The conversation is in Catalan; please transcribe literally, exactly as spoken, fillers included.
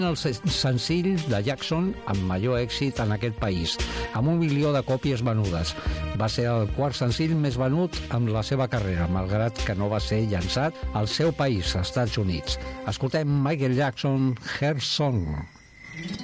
El senzill de Jackson amb major èxit en aquest país, amb un milió de còpies venudes. Va ser el quart senzill més venut amb la seva carrera, malgrat que no va ser llançat al seu país, als Estats Units. Escoltem Michael Jackson, Her Song.